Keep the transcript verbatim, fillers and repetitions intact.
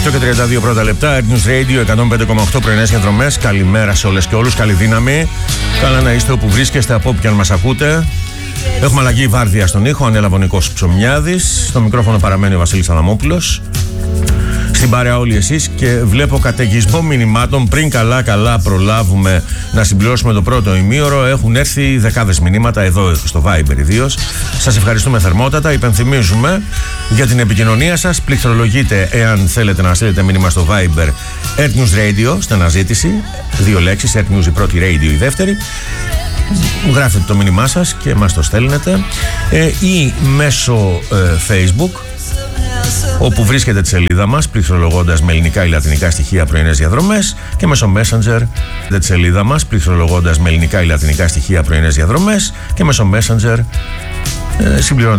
οκτώ και τριάντα δύο πρώτα λεπτά, Air News Radio εκατόν πέντε κόμμα οκτώ πρωινές διαδρομές. Καλημέρα σε όλες και όλους, καλή δύναμη. Καλά να είστε όπου βρίσκεστε, από όπου και αν μας ακούτε. Έχουμε αλλαγή βάρδια στον ήχο, ανέλαβε ο Νικός Ψωμιάδης. Στο μικρόφωνο παραμένει ο Βασίλης Αδαμόπουλος. Στην παρέα όλοι εσείς, και βλέπω καταιγισμό μηνυμάτων. Πριν καλά καλά προλάβουμε να συμπληρώσουμε το πρώτο ημίωρο, έχουν έρθει δεκάδες μηνύματα εδώ στο Viber ιδίως. Σας ευχαριστούμε θερμότατα. Υπενθυμίζουμε για την επικοινωνία σας. Πληκτρολογείτε εάν θέλετε να στείλετε μήνυμα στο Viber Air News Radio, στην αναζήτηση, δύο λέξεις, Air News η πρώτη, Radio η δεύτερη. Γράφετε το μήνυμά σας και μας το στέλνετε, ε, ή μέσω ε, Facebook, όπου βρίσκεται τη σελίδα μας, πληκτρολογώντας με ελληνικά ή λατινικά στοιχεία πρωινές διαδρομές, και μέσω Messenger τη σελίδα μας, πληκτρολογώντας με ελληνικά ή λατινικά στοιχεία πρωινές διαδρομές, και μέσω Messenger ε, συμπληρώνετε